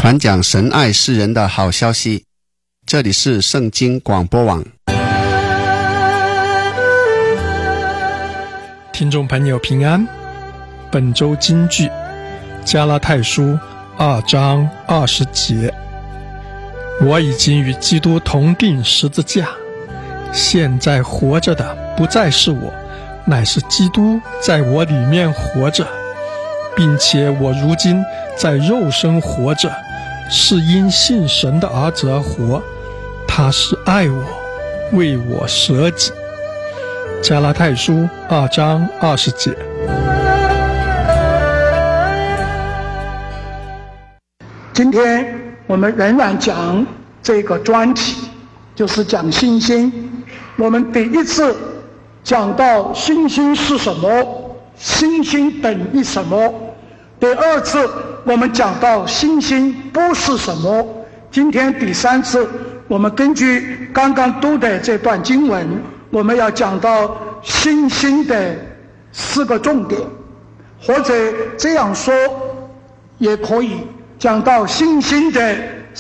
传讲神爱世人的好消息，这里是圣经广播网。 听众朋友平安，本周金句加拉太书2章20节，我已经与基督同定十字架，现在活着的不再是我，乃是基督在我里面活着，并且我如今在肉身活着，是因信神的儿子而活，他是爱我，为我舍己。加拉太书2章20节。 今天我们仍然讲这个专题，就是讲信心。我们第一次讲到信心是什么，信心等于什么。第二次我们讲到信心不是什么。今天第三次，我们根据刚刚读的这段经文，我们要讲到信心的4个重点，或者这样说也可以讲到信心的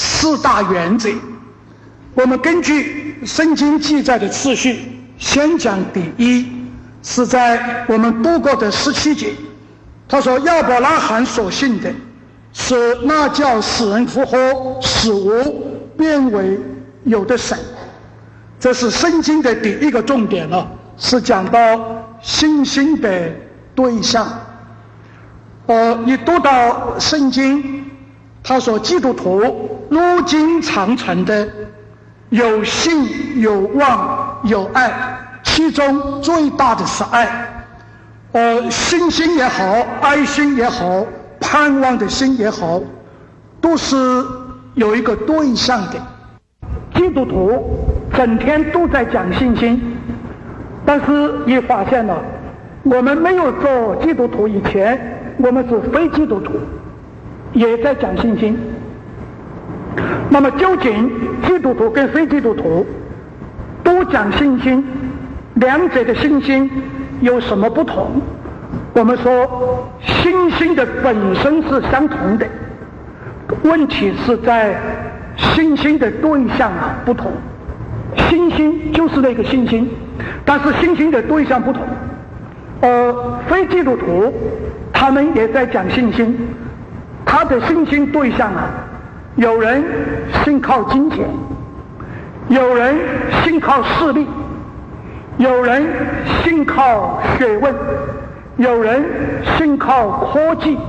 4大原则。我们根据圣经记载的次序，先讲第一，是在我们读过的17节。他说亚伯拉罕所信的是那叫死人复活，使无变为有的神。这是圣经的第一个重点了，是讲到信心的对象。你读到圣经，他说基督徒如今常常的有信有望有爱，其中最大的是爱。信心也好，爱心也好，盼望的心也好，都是有一个对象的。基督徒整天都在讲信心，但是也发现了，我们没有做基督徒以前，我们是非基督徒，也在讲信心。那么究竟基督徒跟非基督徒都讲信心，两者的信心有什么不同？我们说信心的本身是相同的，问题是在信心的对象不同。信心就是那个信心，但是信心的对象不同。非基督徒他们也在讲信心，他的信心对象有人信靠金钱，有人信靠势力，有人信靠学问，有人信靠科技。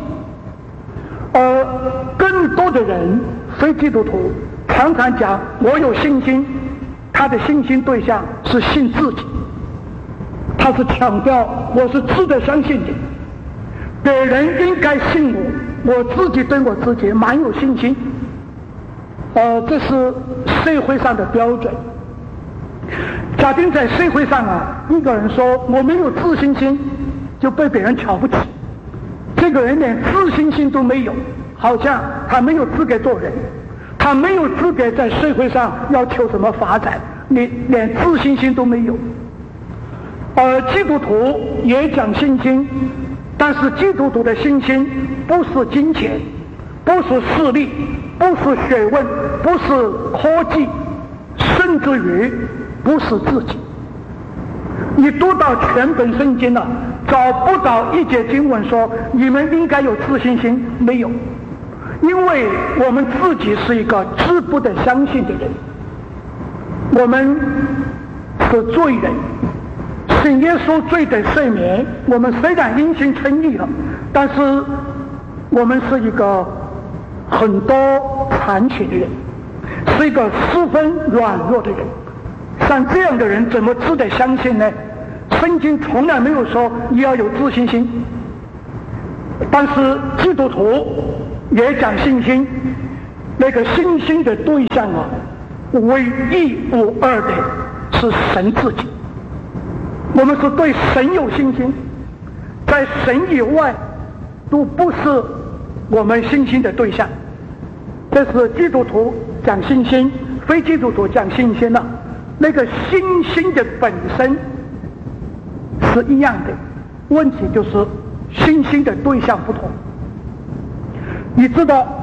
更多的人非基督徒常常讲我有信心，他的信心对象是信自己，他是强调我是值得相信的，别人应该信我，我自己对我自己蛮有信心。这是社会上的标准。假定在社会上一个人说我没有自信心，就被别人瞧不起，这个人连自信心都没有，好像他没有资格做人，他没有资格在社会上要求什么发展，你连自信心都没有。基督徒也讲信心，但是基督徒的信心不是金钱，不是势力，不是学问，不是科技，甚至于不是自己。你读到全本圣经了，找不到一节经文说你们应该有自信心，没有。因为我们自己是一个知不得相信的人，我们是罪人，信耶稣罪得赦免。我们虽然因信称义了，但是我们是一个很多残缺的人，是一个十分软弱的人。像这样的人怎么值得相信呢？圣经从来没有说你要有自信心，但是基督徒也讲信心，那个信心的对象唯一无二的是神自己。我们是对神有信心，在神以外都不是我们信心的对象。这是基督徒讲信心，非基督徒讲信心了。那个信心的本身是一样的，问题就是信心的对象不同。你知道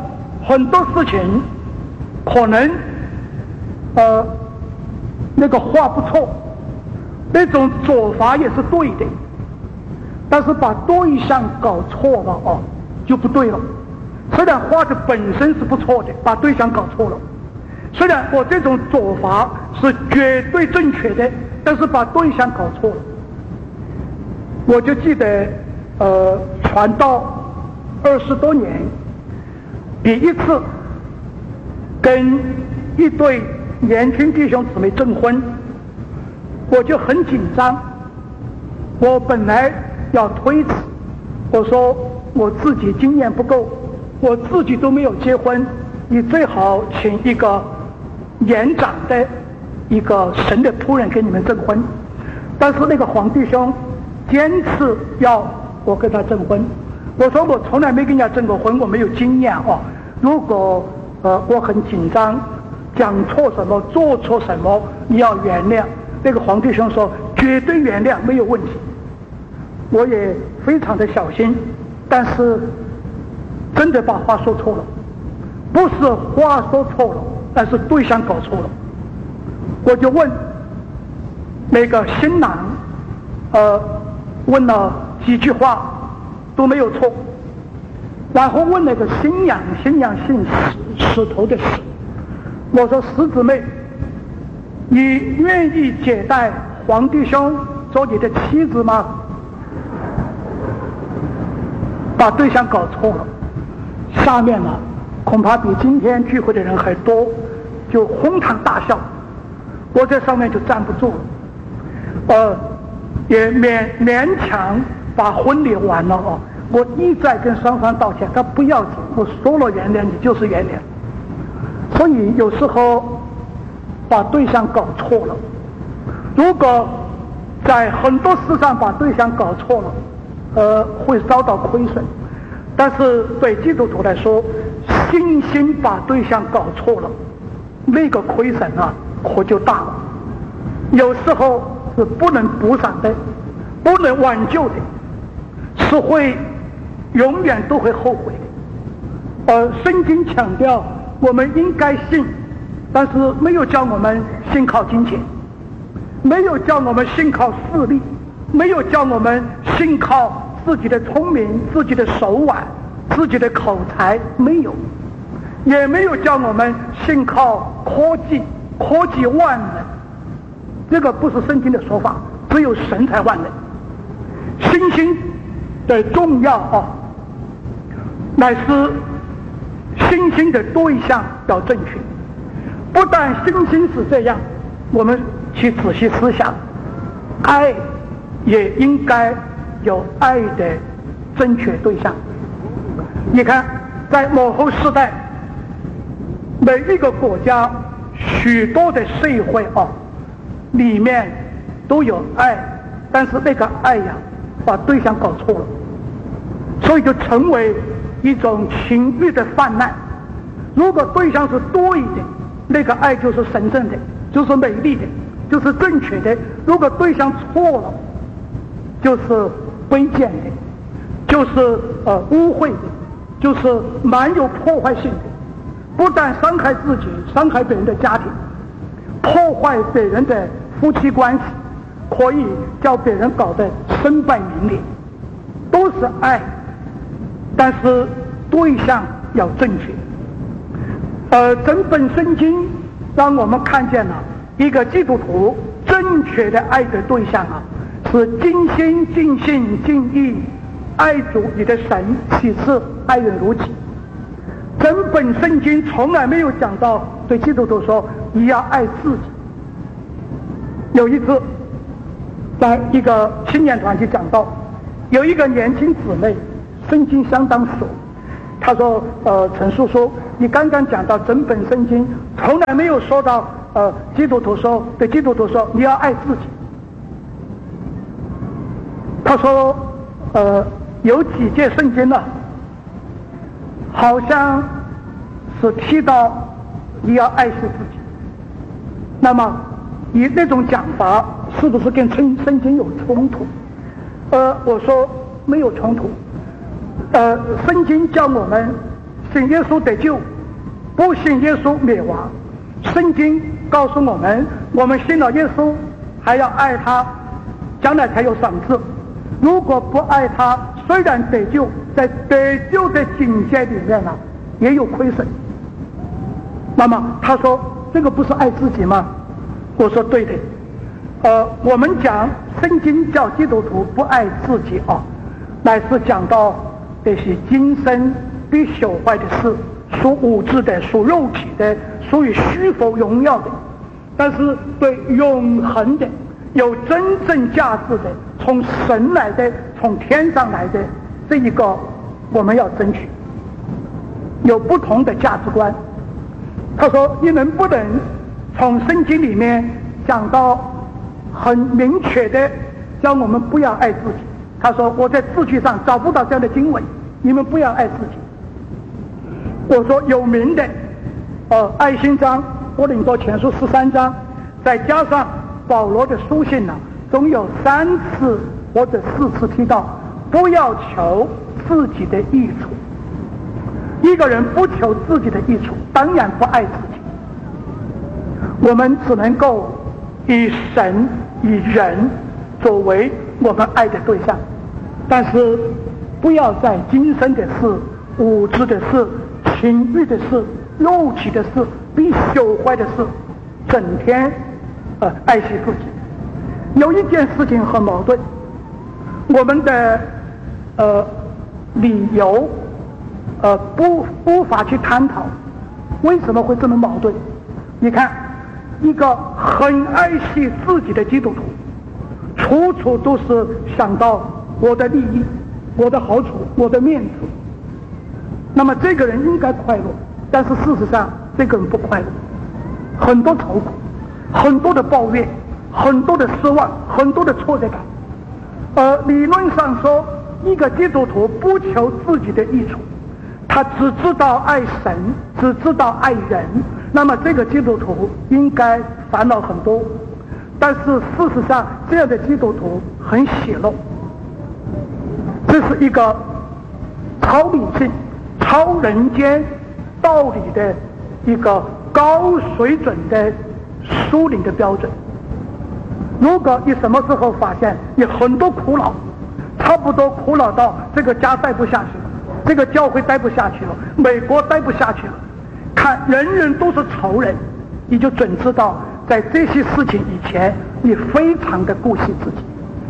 很多事情可能那个话不错，那种做法也是对的，但是把对象搞错了就不对了。虽然话的本身是不错的，把对象搞错了。虽然我这种做法是绝对正确的，但是把对象搞错了。我就记得传道20多年，第一次跟一对年轻弟兄姊妹证婚，我就很紧张。我本来要推辞，我说我自己经验不够，我自己都没有结婚，你最好请一个年长的一个神的仆人给你们证婚。但是那个黄弟兄坚持要我跟他证婚，我说我从来没跟人家证过婚，我没有经验如果我很紧张，讲错什么做错什么你要原谅。那个黄弟兄说绝对原谅，没有问题。我也非常的小心，但是真的把话说错了，不是话说错了，但是对象搞错了。我就问那个新郎问了几句话都没有错，然后问那个新娘姓石头的石，我说石姊妹，你愿意接待黄弟兄做你的妻子吗？把对象搞错了，下面呢恐怕比今天聚会的人还多，就哄堂大笑。我在上面就站不住了，也勉强把婚礼完了我一再跟双方道歉，他不要紧，我说了原谅你就是原谅。所以有时候把对象搞错了，如果在很多事上把对象搞错了，会遭到亏损。但是对基督徒来说，信心把对象搞错了，那个亏损可就大了。有时候是不能补偿的，不能挽救的，是会永远都会后悔的。圣经强调我们应该信，但是没有叫我们信靠金钱，没有叫我们信靠势力，没有叫我们信靠自己的聪明、自己的手腕、自己的口才，没有，也没有叫我们信靠科技万能，这个不是圣经的说法，只有神才万能。信心的重要乃是信心的对象要正确。不但信心是这样，我们去仔细思想，爱也应该有爱的正确对象。你看在末后时代，每一个国家许多的社会里面都有爱，但是那个爱把对象搞错了，所以就成为一种情欲的泛滥。如果对象是对的，那个爱就是神圣的，就是美丽的，就是正确的。如果对象错了，就是卑贱的，就是污秽的，就是蛮有破坏性的，不但伤害自己，伤害别人的家庭，破坏别人的夫妻关系，可以叫别人搞得身败名裂。都是爱，但是对象要正确。整本圣经让我们看见了一个基督徒正确的爱的对象是尽心尽性尽意爱主你的神，其次爱人如己。整本圣经从来没有讲到对基督徒说你要爱自己。有一次在一个青年团去讲道，有一个年轻姊妹圣经相当熟，他说陈叔叔，你刚刚讲到整本圣经从来没有说到基督徒说对基督徒说你要爱自己。他说有几节圣经呢好像是提到你要爱惜自己，那么你那种讲法是不是跟圣经有冲突？我说没有冲突。圣经叫我们信耶稣得救， 不信耶稣灭亡。圣经告诉我们，我们信了耶稣还要爱他，将来才有赏赐。如果不爱他，虽然得救，在得救的境界里面呢，也有亏损。那么他说这个不是爱自己吗？我说对的。我们讲圣经叫基督徒不爱自己乃是讲到这些今生必朽坏的事，属物质的，属肉体的，属于虚浮荣耀的。但是对永恒的，有真正价值的，从神来的，从天上来的，这一个我们要争取。有不同的价值观。他说你能不能从圣经里面讲到很明确的叫我们不要爱自己。他说我在字句上找不到这样的经文，你们不要爱自己。我说有名的爱心章，哥林多前书13章，再加上保罗的书信总有3次或者4次提到不要求自己的益处。一个人不求自己的益处，当然不爱自己。我们只能够以神以人作为我们爱的对象，但是不要在今生的事、物质的事、情欲的事、肉体的事、必朽坏的事整天爱惜自己。有一件事情很矛盾，我们的理由无法去探讨为什么会这么矛盾。你看，一个很爱惜自己的基督徒，处处都是想到我的利益、我的好处、我的面子，那么这个人应该快乐，但是事实上这个人不快乐，很多愁苦，很多的抱怨，很多的失望，很多的挫折感。理论上说，一个基督徒不求自己的益处，他只知道爱神，只知道爱人，那么这个基督徒应该烦恼很多。但是事实上这样的基督徒很喜乐。这是一个超理性、超人间道理的一个高水准的属灵的标准。如果你什么时候发现你很多苦恼，差不多苦恼到这个家待不下去了，这个教会待不下去了，美国待不下去了，看人人都是仇人，你就准知道在这些事情以前你非常的顾惜自己。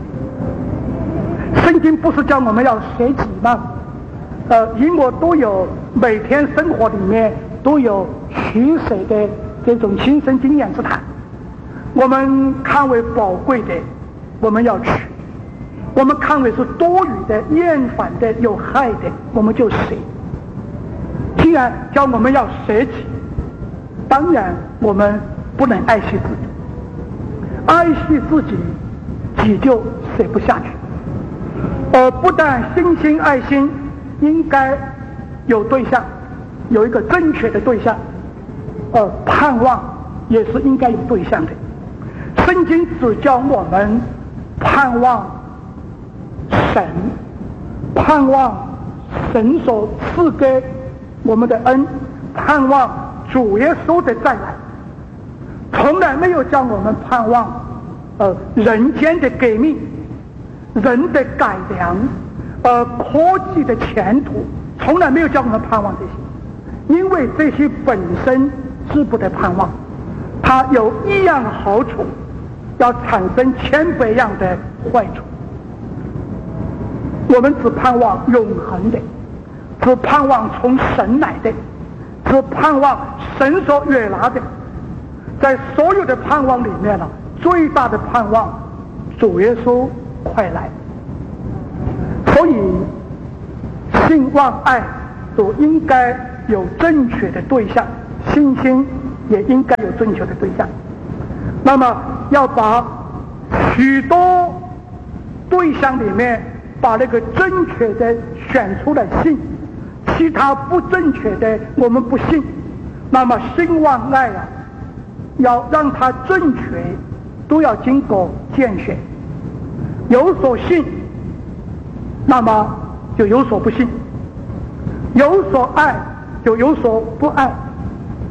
圣经不是叫我们要舍己吗？你我都有每天生活里面都有取舍的这种亲身经验之谈。我们看为宝贵的我们要取，我们看为是多余的、厌烦的、有害的我们就舍。既然叫我们要舍己，当然我们不能爱惜自己，爱惜自己己就舍不下去。不但心心爱心应该有对象，有一个正确的对象，盼望也是应该有对象的。圣经只教我们盼望神，盼望神所赐给我们的恩，盼望主耶稣的再来，从来没有叫我们盼望人间的革命、人的改良、科技的前途，从来没有叫我们盼望这些，因为这些本身是不得盼望，它有一样好处，要产生1,000,000样的坏处。我们只盼望永恒的，只盼望从神来的，只盼望神所悦纳的。在所有的盼望里面最大的盼望主耶稣快来。所以信望爱都应该有正确的对象，信心也应该有正确的对象。那么要把许多对象里面把那个正确的选出来信，其他不正确的我们不信。那么信望爱要让它正确，都要经过拣选，有所信，那么就有所不信；有所爱，就有所不爱。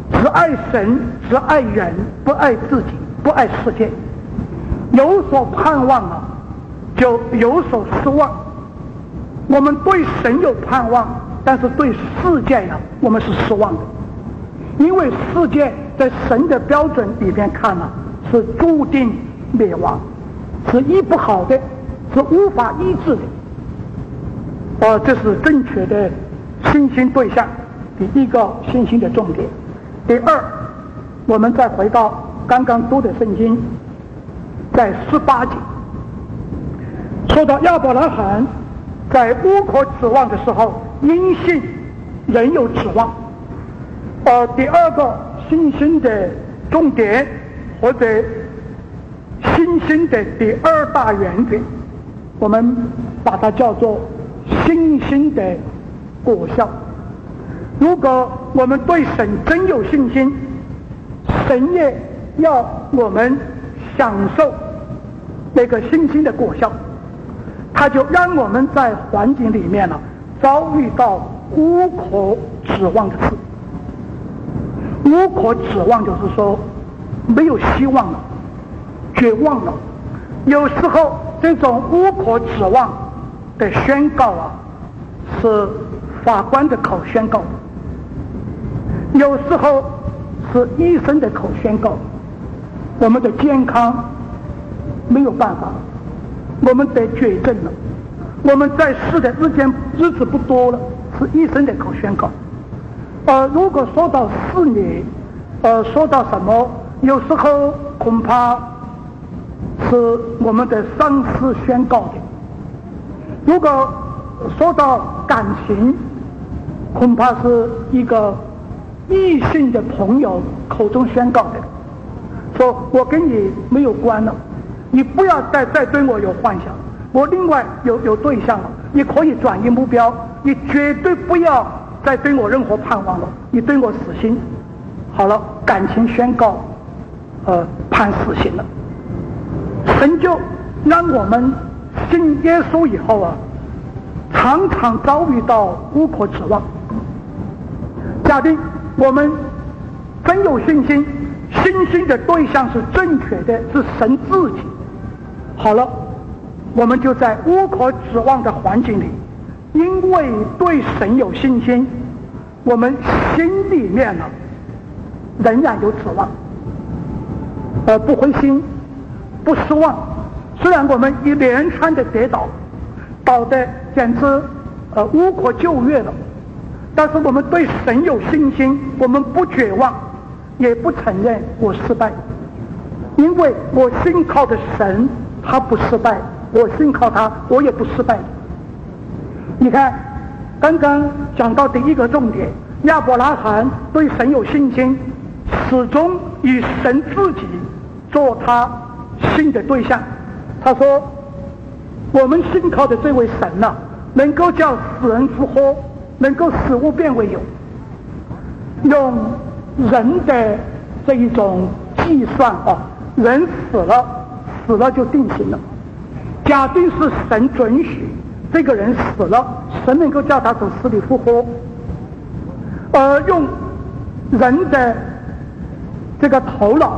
只爱神，只爱人，不爱自己，不爱世界。有所盼望啊，就有所失望。我们对神有盼望，但是对世界呀，我们是失望的。因为世界在神的标准里边看啊，是注定灭亡，是医不好的，是无法医治的。这是正确的信心对象，第一个信心的重点。第二，我们再回到刚刚读的圣经，在18节说到亚伯拉罕在无可指望的时候，因信仍有指望。第二个信心的重点，或者信心的第二大原则，我们把它叫做信心的果效。如果我们对神真有信心，神也要我们享受那个信心的果效，他就让我们在环境里面遭遇到无可指望的事。无可指望就是说没有希望了，绝望了。有时候这种无可指望的宣告是法官的口宣告，有时候是医生的口宣告。我们的健康没有办法，我们得绝症了，我们在世的日子不多了，是医生的口宣告。如果说到事业，说到什么，有时候恐怕是我们的上司宣告的。如果说到感情，恐怕是一个异性的朋友口中宣告的，说我跟你没有关了，你不要再对我有幻想，我另外有对象了，你可以转移目标，你绝对不要再对我任何盼望了，你对我死心。好了，感情宣告判死刑了。神就让我们信耶稣以后常常遭遇到无可指望。假定我们真有信心，信心的对象是正确的，是神自己。好了，我们就在无可指望的环境里，因为对神有信心，我们心里面仍然有指望，不灰心，不失望。虽然我们一连串的跌倒，倒得简直无可救药了，但是我们对神有信心，我们不绝望，也不承认我失败，因为我信靠的神他不失败，我信靠他我也不失败。你看刚刚讲到第一个重点，亚伯拉罕对神有信心，始终以神自己做他信的对象。他说我们信靠的这位神能够叫死人复活，能够使物变为有，用人的这一种计算人死了就定刑了。假定是神准许这个人死了，神能够叫他从死里复活，用人的这个头脑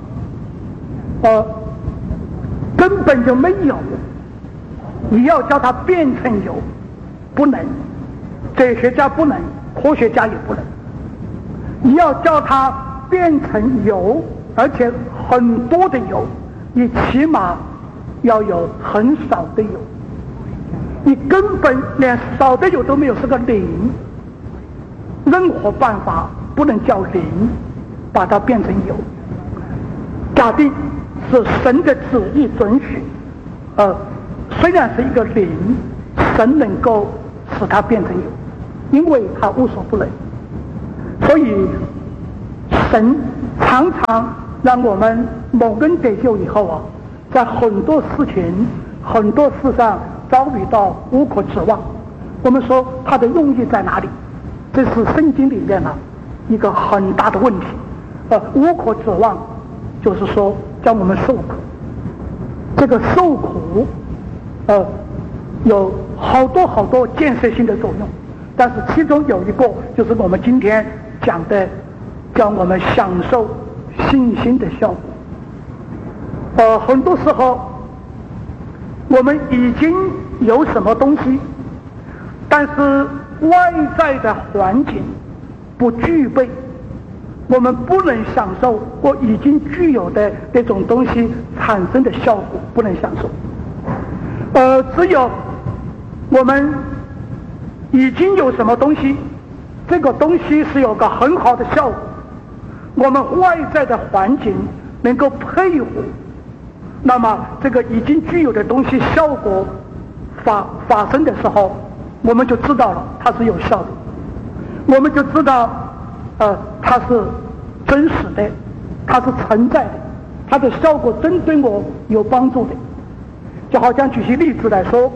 根本就没有，你要叫它变成有，不能，哲学家不能，科学家也不能。你要叫它变成有，而且很多的有，你起码要有很少的有，你根本连少的有都没有，是个零。任何办法不能叫零把它变成有。假定是神的旨意准许，虽然是一个零，神能够使它变成有，因为它无所不能。所以神常常让我们蒙恩得救以后在很多事情很多事上遭遇到无可指望。我们说他的用意在哪里？这是圣经里面一个很大的问题。无可指望就是说叫我们受苦，这个受苦有好多建设性的作用，但是其中有一个就是我们今天讲的叫我们享受信心的效果。很多时候我们已经有什么东西，但是外在的环境不具备，我们不能享受我已经具有的这种东西产生的效果，不能享受。只有我们已经有什么东西，这个东西是有个很好的效果，我们外在的环境能够配合，那么这个已经具有的东西效果发生的时候，我们就知道了它是有效的，我们就知道它是真实的，它是存在的，它的效果真对我有帮助的。就好像举些例子来说，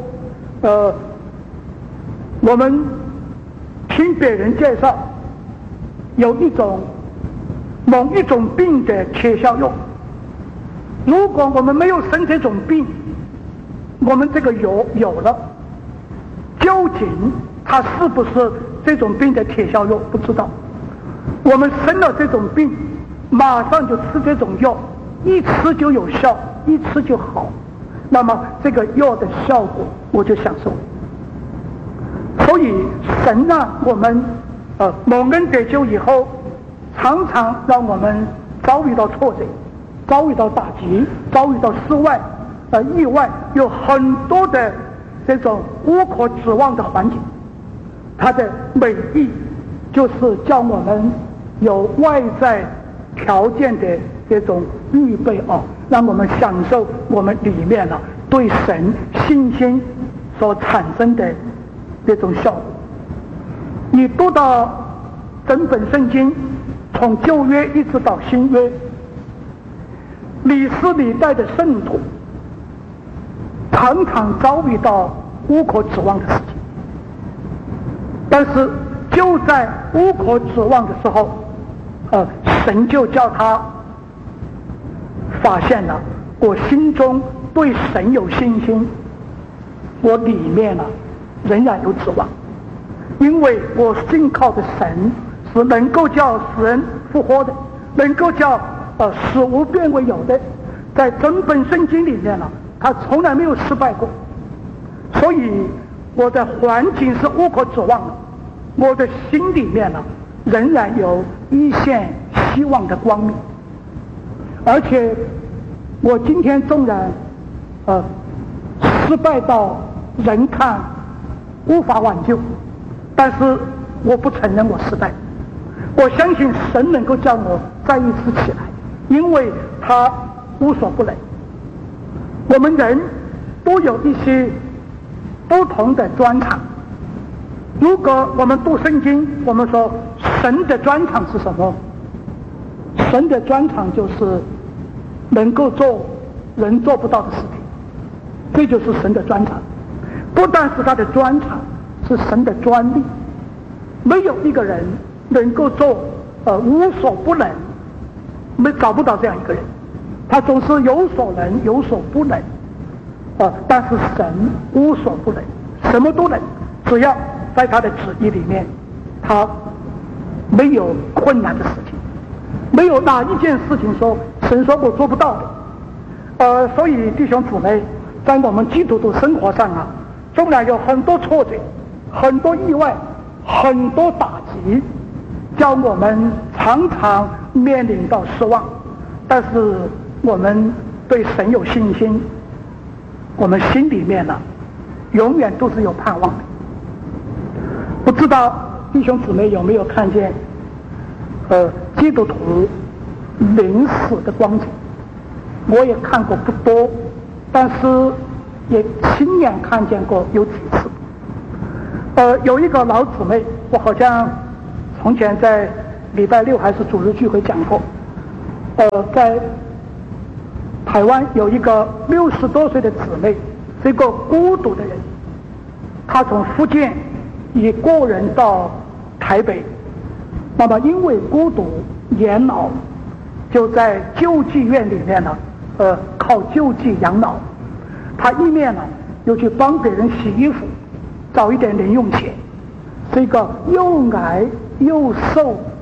我们听别人介绍有某一种病的贴效药，如果我们没有生这种病，我们这个有了，究竟它是不是这种病的贴效药不知道。我们生了这种病，马上就吃这种药，一吃就有效，一吃就好，那么这个药的效果我就享受。所以神让我们蒙恩得救以后，常常让我们遭遇到挫折，遭遇到打击，遭遇到失外意外，有很多的这种无可指望的环境。它的美意就是叫我们有外在条件的这种预备让我们享受我们里面对神信心所产生的这种效果。你读到整本圣经，从旧约一直到新约，历史历代的圣徒常常遭遇到无可指望的事情，但是就在无可指望的时候，神就叫他发现了我心中对神有信心，我里面仍然有指望，因为我信靠的神是能够叫死人复活的，能够叫死无变为有的，在整本圣经里面他从来没有失败过。所以我的环境是无可指望的，我的心里面仍然有一线希望的光明。而且我今天纵然失败到人看无法挽救，但是我不承认我失败，我相信神能够叫我再一次起来，因为他无所不能。我们人都有一些不同的专长，如果我们读圣经，我们说神的专长是什么？神的专长就是能够做人做不到的事情，这就是神的专长。不但是他的专长，是神的专利，没有一个人能够做无所不能，找不到这样一个人，他总是有所能有所不能但是神无所不能，什么都能，只要在他的旨意里面，他没有困难的事情，没有哪一件事情说神说我做不到的。所以弟兄姊妹，在我们基督徒生活上纵然有很多挫折，很多意外，很多打击，叫我们常常面临到失望，但是我们对神有信心，我们心里面永远都是有盼望的。不知道弟兄姊妹有没有看见基督徒临死的光景？我也看过不多，但是也亲眼看见过有几次。有一个老姊妹，我好像从前在礼拜六还是主日聚会讲过，在台湾有一个60多岁的姊妹，是一个孤独的人，她从福建以个人到台北，那么因为孤独年老，就在救济院里面靠救济养老。她一面又去帮别人洗衣服，找一点零用钱，是一个又矮又瘦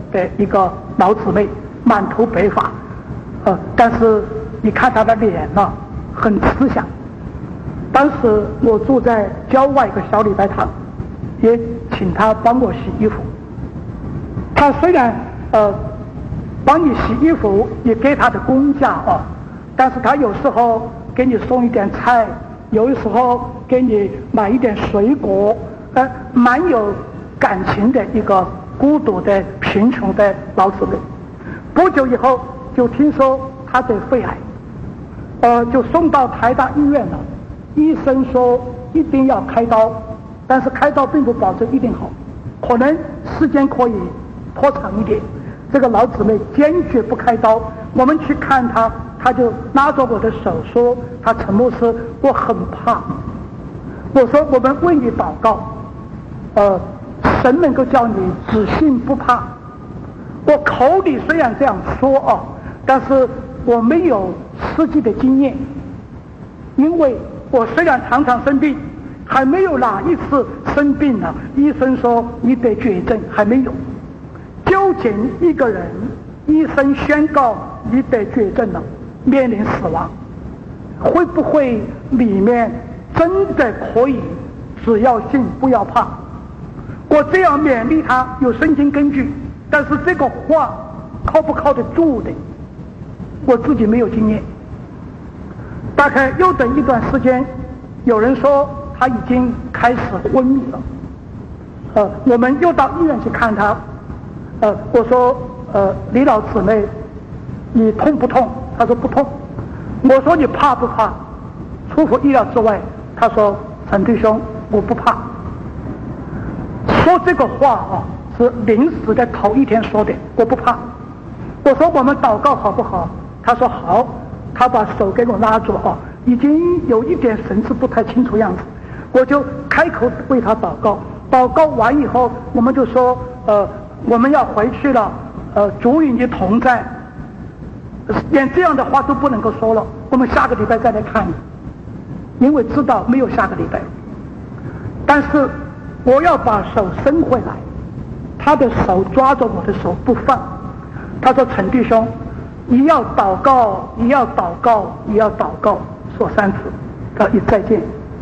的一个老姊妹，满头白发，但是你看她的脸呢，很慈祥。当时我住在郊外一个小礼拜堂，也请她帮我洗衣服。她虽然帮你洗衣服，也给她的工价但是她有时候给你送一点菜，有的时候给你买一点水果，蛮有感情的一个孤独的贫穷的老姊妹。不久以后就听说她得肺癌，就送到台大医院了。医生说一定要开刀，但是开刀并不保证一定好，可能时间可以拖长一点。这个老姊妹坚决不开刀。我们去看她，她就拉着我的手说：“她陈牧师，我很怕。”我说：“我们为你祷告，神能够叫你只信不怕。”我口里虽然这样说但是我没有实际的经验，因为我虽然常常生病，还没有哪一次生病了医生说你得绝症，还没有。究竟一个人医生宣告你得绝症了，面临死亡，会不会里面真的可以只要信不要怕？我这样勉励他有圣经根据，但是这个话靠不靠得住的，我自己没有经验。大概又等一段时间，有人说他已经开始昏迷了。我们又到医院去看他。我说李老姊妹，你痛不痛？他说不痛。我说你怕不怕？出乎意料之外，他说陈弟兄，我不怕。说这个话是临时的头一天说的，我不怕。我说我们祷告好不好？他说好。他把手给我拉住已经有一点神志不太清楚样子，我就开口为他祷告。祷告完以后，我们就说我们要回去了，主与你同在，连这样的话都不能够说了，我们下个礼拜再来看你，因为知道没有下个礼拜。但是我要把手伸回来，他的手抓着我的手不放。他说陈弟兄，你要祷告，你要祷告，你要祷告，说3次，他一再见。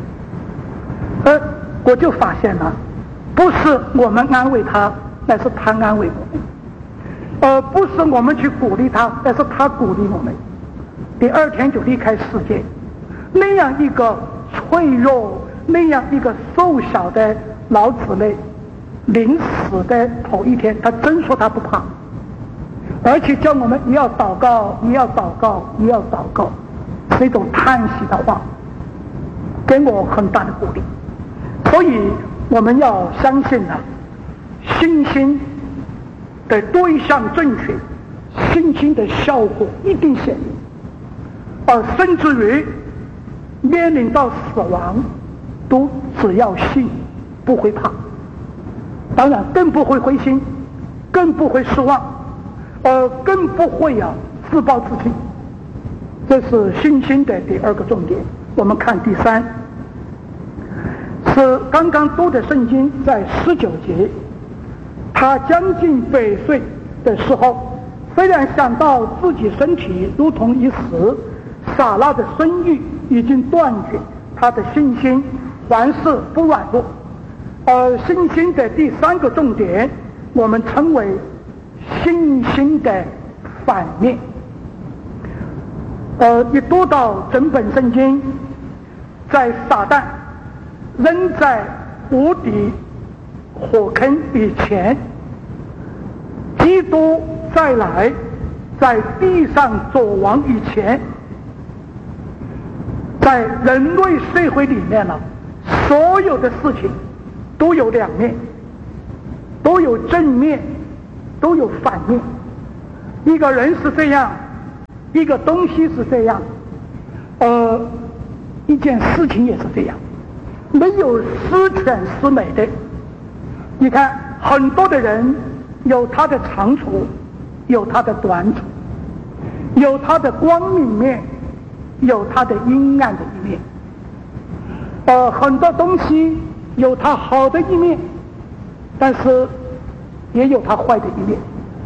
我就发现了，不是我们安慰他，乃是他安慰我们；不是我们去鼓励他，乃是他鼓励我们。第2天就离开世界。那样一个脆弱、那样一个瘦小的老姊妹，临死的头一天，他真说他不怕。而且叫我们你要祷告，你要祷告，你要祷告，是一种叹息的话，给我很大的鼓励。所以我们要相信信心的对象正确，信心的效果一定显明，而甚至于面临到死亡，都只要信，不会怕。当然更不会灰心，更不会失望，更不会自暴自弃。这是信心的第2个重点。我们看第3，是刚刚读的圣经，在19节，他将近100岁的时候，虽然想到自己身体如同已死，撒拉的生育已经断绝，他的信心还是不软弱。信心的第3个重点，我们称为信心的反面。一读到整本圣经，在撒旦扔在无底火坑以前，基督再来在地上做王以前，在人类社会里面所有的事情都有2面，都有正面，都有反面。一个人是这样，一个东西是这样，一件事情也是这样，没有十全十美的。你看很多的人有他的长处，有他的短处，有他的光明面，有他的阴暗的一面。很多东西有它好的一面，但是也有它坏的一面。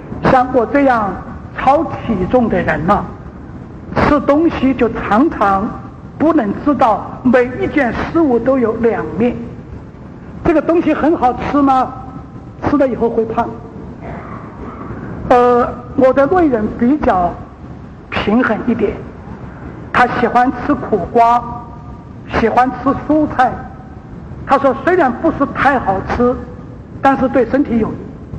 像我这样超体重的人呢，吃东西就常常不能知道每一件事物都有两面。这个东西很好吃吗？吃了以后会胖。我的内人比较平衡一点，他喜欢吃苦瓜，喜欢吃蔬菜。他说虽然不是太好吃，但是对身体有益。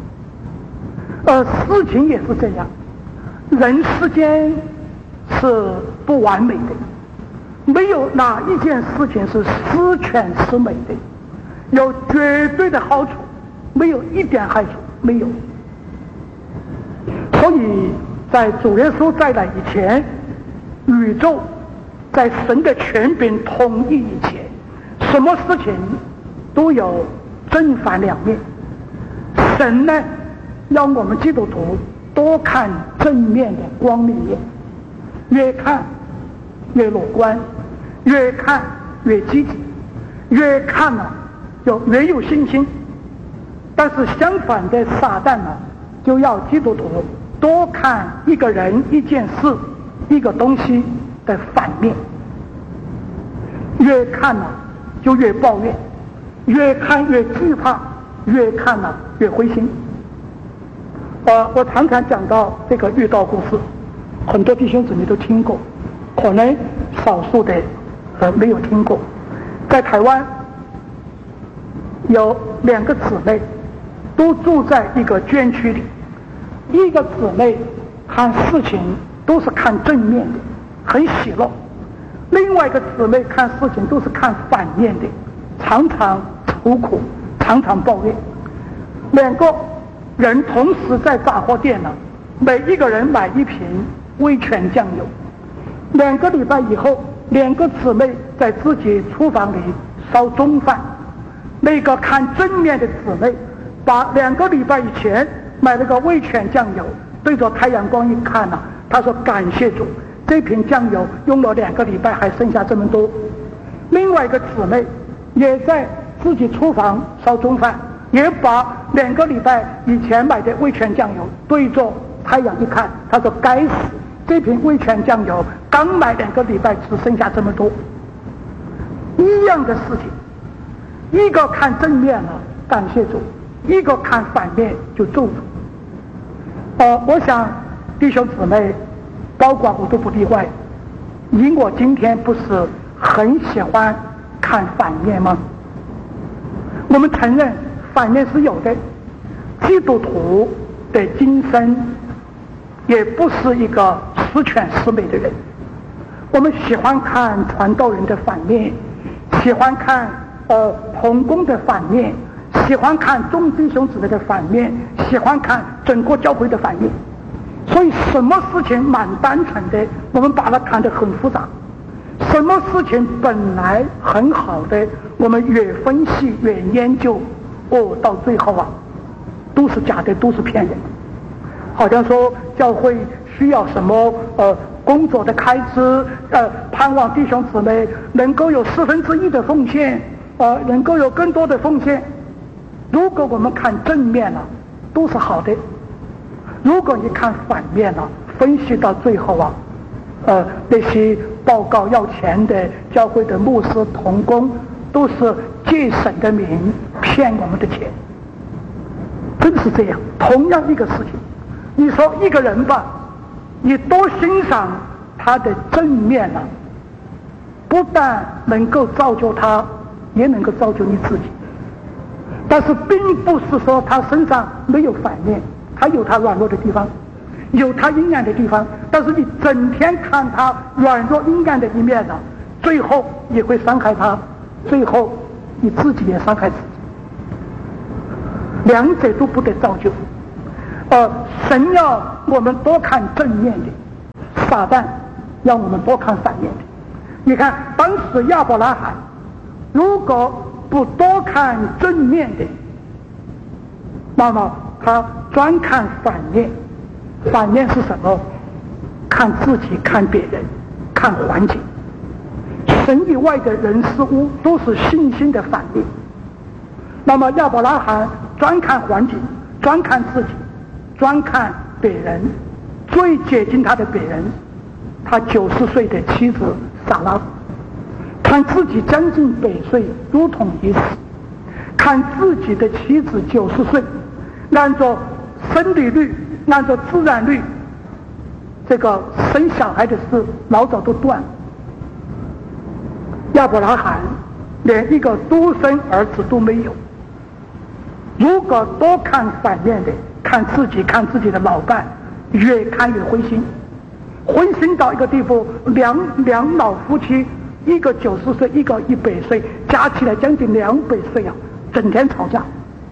事情也是这样，人世间是不完美的，没有哪一件事情是十全十美的，有绝对的好处，没有一点害处，没有。所以在主耶稣再来以前，宇宙在神的权柄统一以前，什么事情都有正反两面。神呢，要我们基督徒多看正面的光明面，越看越乐观，越看越积极，越看呢就越有信心。但是相反的，撒旦呢就要基督徒多看一个人、一件事、一个东西的反面，越看呢就越抱怨，越看越惧怕，越看呢越灰心。我常常讲到这个遇到故事，很多弟兄姊妹都听过，可能少数的没有听过。在台湾有2个姊妹都住在一个捐区里，一个姊妹看事情都是看正面的，很喜乐；另外一个姊妹看事情都是看反面的，常常愁苦，常常抱怨。2个人同时在杂货店呢，每一个人买1瓶味全酱油。2个礼拜以后，2个姊妹在自己厨房里烧中饭。那个看正面的姊妹把2个礼拜以前买了个味全酱油，对着太阳光一看呢，她说感谢主，这瓶酱油用了2个礼拜还剩下这么多。另外一个姊妹也在自己厨房烧中饭，也把2个礼拜以前买的味全酱油对着太阳一看，他说该死，这瓶味全酱油刚买2个礼拜只剩下这么多。一样的事情，一个看正面了感谢主，一个看反面就咒主。我想弟兄姊妹包括我都不例外，你我今天不是很喜欢看反面吗？我们承认反面是有的，基督徒的今生也不是一个十全十美的人。我们喜欢看传道人的反面，喜欢看同工的反面，喜欢看众弟兄姊妹的反面，喜欢看整个教会的反面。所以什么事情蛮单纯的，我们把它看得很复杂；什么事情本来很好的，我们越分析越研究，到最后啊都是假的，都是骗人的。好像说教会需要什么工作的开支，盼望弟兄姊妹能够有1/4的奉献，能够有更多的奉献。如果我们看正面了，都是好的；如果你看反面了，分析到最后啊，那些报告要钱的教会的牧师同工，都是借神的名骗我们的钱。真是这样。同样一个事情，你说一个人吧，你多欣赏他的正面了，不但能够造就他，也能够造就你自己。但是并不是说他身上没有反面，他有他软弱的地方，有他阴暗的地方，但是你整天看他软弱阴暗的一面呢，最后也会伤害他，最后你自己也伤害自己。2者都不得造就。神要我们多看正面的，撒旦要我们多看反面的。你看当时亚伯拉罕如果不多看正面的，那么他专看反面。反面是什么？看自己，看别人，看环境。神以外的人事物都是信心的反面。那么亚伯拉罕专看环境，专看自己， 专看别人，最接近他的别人，他90岁的妻子撒拉，看自己将近100岁如同已死，看自己的妻子90岁，按照生理律，按照自然律，这个生小孩的事老早都断了。亚伯拉罕连一个独生儿子都没有。如果多看反面的，看自己的老伴，越看越灰心，灰心到一个地步，两老夫妻，一个90岁，一个100岁，加起来将近200岁啊，整天吵架。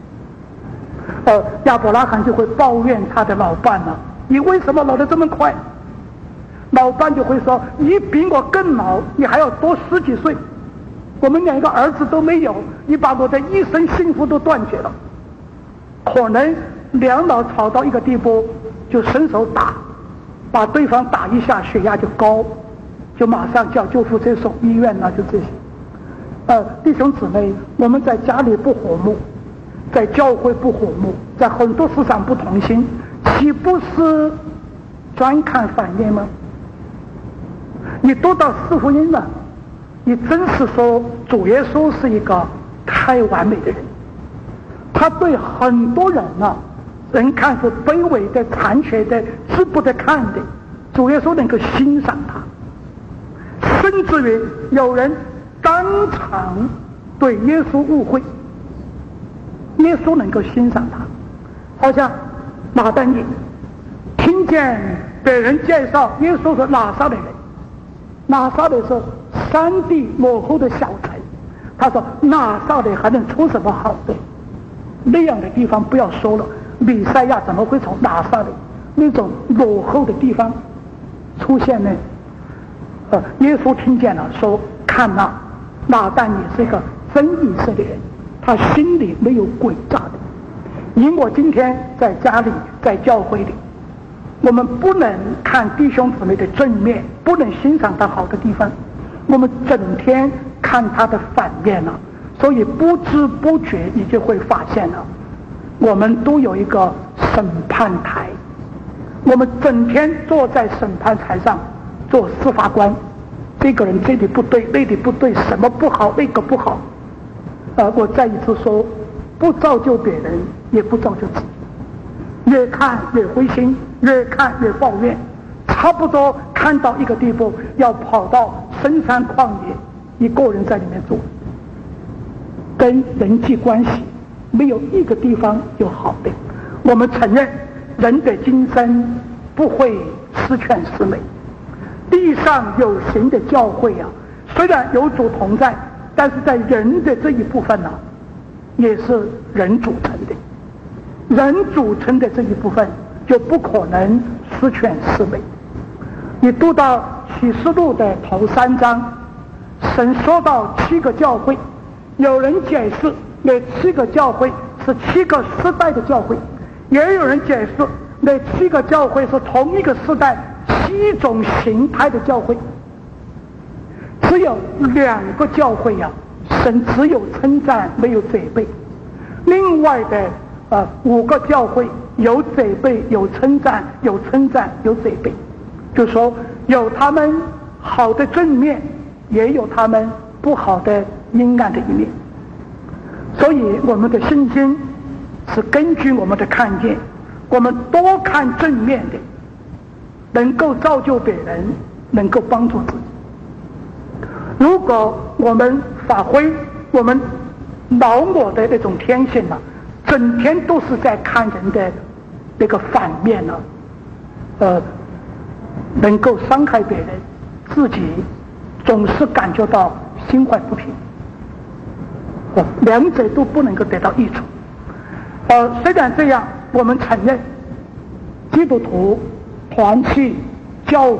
亚伯拉罕就会抱怨他的老伴了，你为什么老得这么快？老伴就会说，你比我更老，你还要多10几岁，我们2个儿子都没有，你把我的一生幸福都断绝了。可能两老吵到一个地步，就伸手打，把对方打一下，血压就高，就马上叫救护车送医院了，就这些。弟兄姊妹，我们在家里不和睦，在教会不和睦，在很多事上不同心，岂不是专看反面吗？你读到4福音了，你真是说主耶稣是一个太完美的人，他对很多人人看是卑微的、残缺的、值不得看的，主耶稣能够欣赏他，甚至于有人当场对耶稣误会，耶稣能够欣赏他。好像马丹尼听见别人介绍耶稣是拿撒勒人，拿撒勒是山地落后的小城，他说拿撒勒还能出什么好的？那样的地方不要说了，弥赛亚怎么会从拿撒勒那种落后的地方出现呢？耶稣听见了，说看马但也是一个真以色列人，他心里没有诡诈的。因我今天在家里，在教会里，我们不能看弟兄姊妹的正面，不能欣赏他好的地方，我们整天看他的反面了，所以不知不觉你就会发现了，我们都有一个审判台，我们整天坐在审判台上做司法官，这个人这里不对，那里不对，什么不好，那个不好。我再一次说，不造就别人，也不造就自己，越看越灰心，越看越抱怨，差不多看到一个地步，要跑到深山旷野，一个人在里面住，跟人际关系没有一个地方有好的。我们承认人的今生不会十全十美，地上有形的教会虽然有主同在，但是在人的这一部分也是人组成的，人组成的这一部分就不可能十全十美。你读到启示录的头3章，神说到7个教会，有人解释那7个教会是7个时代的教会，也有人解释那7个教会是同一个时代7种形态的教会。只有2个教会神只有称赞没有责备，另外的5个教会有责备有称赞，有称赞有责备，就说有他们好的正面，也有他们不好的阴暗的一面。所以我们的信心是根据我们的看见，我们多看正面的，能够造就别人，能够帮助自己。如果我们发挥我们老我的那种天性整天都是在看人的那个反面能够伤害别人，自己总是感觉到心怀不平，两者都不能够得到益处。虽然这样，我们承认基督徒团契教